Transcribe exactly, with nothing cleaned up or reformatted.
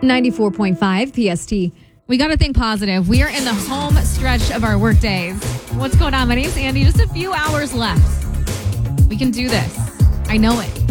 ninety-four point five P S T. We got to think positive. We are in the home stretch of our work days. What's going on? My name's Andy. Just a few hours left. We can do this. I know it.